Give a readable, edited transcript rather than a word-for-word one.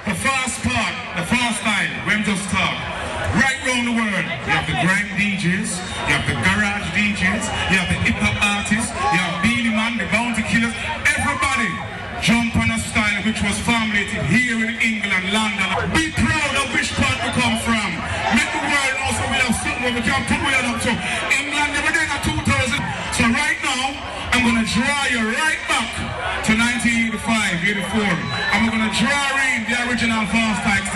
the fast part, the fast style, when just talk. Right round the world, you have the grime DJs, you have the garage DJs, you have the hip hop artists, you have Beenie Man, the Bounty Killers. Everybody jump on a style which was formulated here in England, London. Be proud of which part we come from. Make the world know so we have something where we can put we up to. England never did a 2000. So right now, I'm going to draw you right back to 1985, 84. And we're going to draw in the original fast type.